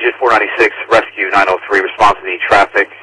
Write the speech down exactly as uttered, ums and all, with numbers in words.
Digit four ninety-six, Rescue nine oh three, response to the traffic